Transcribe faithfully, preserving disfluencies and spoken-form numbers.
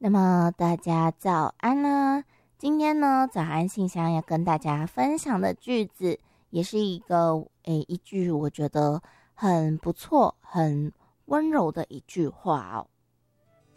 那么大家早安啦！今天呢，早安信箱要跟大家分享的句子，也是一个诶一句我觉得很不错、很温柔的一句话哦。